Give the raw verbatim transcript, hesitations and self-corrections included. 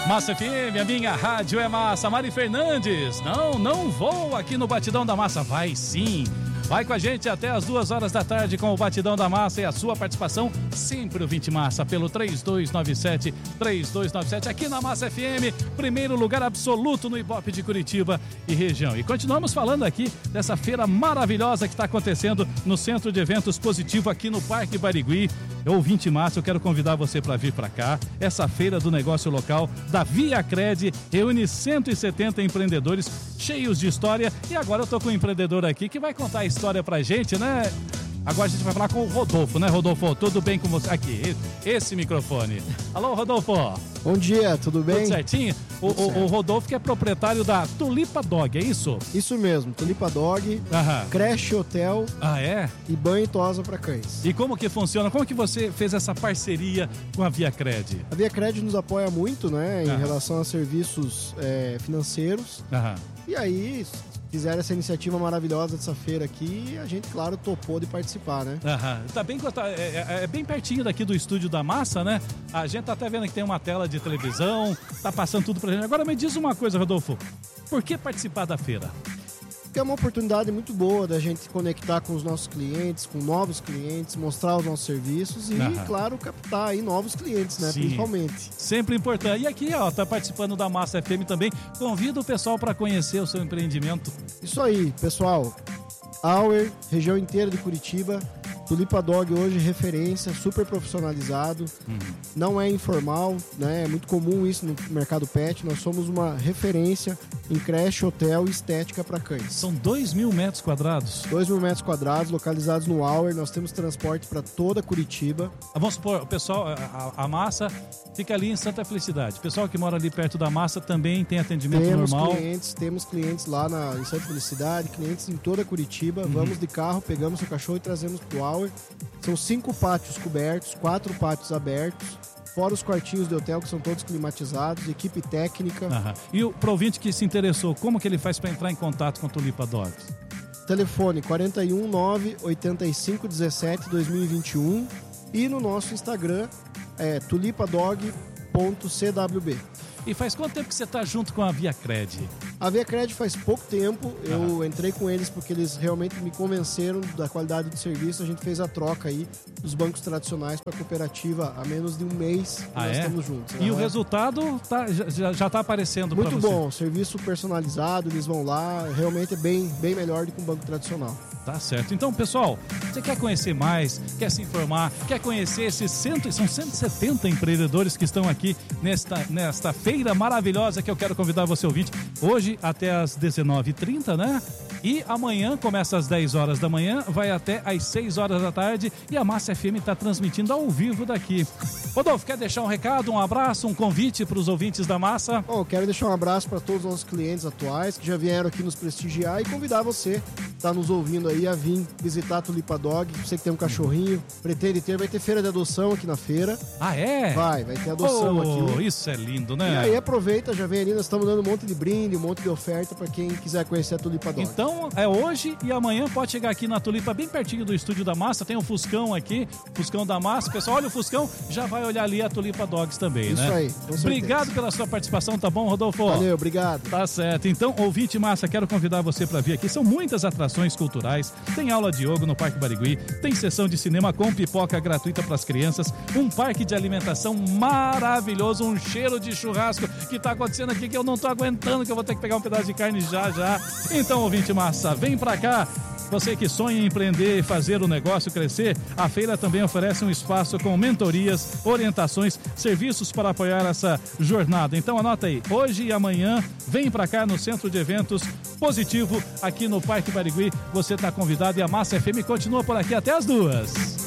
Massa F M, a minha rádio é massa. Mari Fernandes, não, não vou aqui no Batidão da Massa. Vai sim. Vai com a gente até as duas horas da tarde com o Batidão da Massa e a sua participação sempre o vinte Massa pelo três dois nove sete, três dois nove sete aqui na Massa F M, primeiro lugar absoluto no Ibope de Curitiba e região. E continuamos falando aqui dessa feira maravilhosa que está acontecendo no Centro de Eventos Positivo aqui no Parque Barigui. O vinte Massa, eu quero convidar você para vir para cá. Essa feira do negócio local da ViaCred reúne cento e setenta empreendedores cheios de história. E agora eu tô com um empreendedor aqui que vai contar a história pra gente, né? Agora a gente vai falar com o Rodolfo, né, Rodolfo? Tudo bem com você? Aqui, esse microfone. Alô, Rodolfo. Bom dia, tudo bem? Tudo certinho? O, tudo certo. o, o Rodolfo que é proprietário da Tulipa Dog, é isso? Isso mesmo, Tulipa Dog, Aham. creche, hotel ah, é? e banho e tosa para cães. E como que funciona? Como que você fez essa parceria com a ViaCred? A ViaCred nos apoia muito, né, em Aham. relação a serviços é, financeiros. Aham. E aí, fizeram essa iniciativa maravilhosa dessa feira aqui, a gente, claro, topou de participar, né? Aham. Tá bem, tá, é, é bem pertinho daqui do estúdio da Massa, né? A gente tá até vendo que tem uma tela de televisão, tá passando tudo pra gente. Agora me diz uma coisa, Rodolfo, por que participar da feira? Porque é uma oportunidade muito boa da gente conectar com os nossos clientes, com novos clientes, mostrar os nossos serviços e, Aham. claro, captar aí novos clientes, né? Sim. Principalmente. Sempre importante. E aqui, ó, tá participando da Massa F M também. Convido o pessoal para conhecer o seu empreendimento. Isso aí, pessoal. Auer, região inteira de Curitiba. Tulipa Dog hoje referência, super profissionalizado, Uhum. não é informal, né? É muito comum isso no mercado pet. Nós somos uma referência em creche, hotel e estética para cães. São dois mil metros quadrados. dois mil metros quadrados, localizados no Auer. Nós temos transporte para toda Curitiba. Vamos supor, o pessoal, a, a Massa fica ali em Santa Felicidade. O pessoal que mora ali perto da Massa também tem atendimento Temos normal. clientes, temos clientes lá na, em Santa Felicidade, clientes em toda Curitiba. Uhum. Vamos de carro, pegamos o cachorro e trazemos pro Auer. São cinco pátios cobertos, quatro pátios abertos, fora os quartinhos de hotel que são todos climatizados, equipe técnica. Aham. E o pro ouvinte que se interessou, como que ele faz para entrar em contato com a Tulipa Dogs? Telefone quarenta e um, nove, oitenta e cinco, dezessete, dois mil e vinte e um e no nosso Instagram é tulipadog ponto c w b. E faz quanto tempo que você está junto com a ViaCred? A ViaCred faz pouco tempo, eu Aham. entrei com eles porque eles realmente me convenceram da qualidade do serviço. A gente fez a troca aí dos bancos tradicionais para a cooperativa há menos de um mês que Ah, nós é? estamos juntos. E o Aham. resultado tá, já, já tá aparecendo para Muito você? bom, serviço personalizado, eles vão lá, realmente é bem, bem melhor do que um banco tradicional. Tá certo. Então, pessoal, você quer conhecer mais, quer se informar, quer conhecer esses cento, são cento e setenta empreendedores que estão aqui nesta, nesta feira maravilhosa que eu quero convidar você, ouvinte, hoje até às dezenove e trinta, né? E amanhã começa às dez horas da manhã, vai até às seis horas da tarde e a Massa F M está transmitindo ao vivo daqui. Rodolfo, quer deixar um recado, um abraço, um convite para os ouvintes da Massa? Bom, eu quero deixar um abraço para todos os nossos clientes atuais que já vieram aqui nos prestigiar e convidar você que está nos ouvindo aí a vir visitar a Tulipa Dog. Você que tem um cachorrinho, pretende ter, vai ter feira de adoção aqui na feira. Ah, é? Vai, vai ter adoção Oh, aqui. isso é lindo, E né? aí aproveita, já vem ali, nós estamos dando um monte de brinde, um monte de oferta para quem quiser conhecer a Tulipa Dog. Então, é hoje e amanhã pode chegar aqui na Tulipa, bem pertinho do estúdio da Massa, tem o Fuscão aqui, Fuscão da Massa. Pessoal, olha o Fuscão, já vai olhar ali a Tulipa Dogs também, Isso né? aí, com certeza. Obrigado pela sua participação, tá bom, Rodolfo? Valeu, obrigado. Tá certo. Então, ouvinte Massa, quero convidar você para vir aqui. São muitas atrações culturais. Tem aula de yoga no Parque Barigui, tem sessão de cinema com pipoca gratuita para as crianças, um parque de alimentação maravilhoso, um cheiro de churrasco que tá acontecendo aqui que eu não tô aguentando, que eu vou ter que pegar um pedaço de carne já já. Então, ouvinte Massa, vem para cá. Você que sonha em empreender e fazer o negócio crescer, a feira também oferece um espaço com mentorias, orientações, serviços para apoiar essa jornada. Então anota aí, hoje e amanhã, vem para cá no Centro de Eventos Positivo, aqui no Parque Barigui. Você está convidado e a Massa F M continua por aqui até as duas.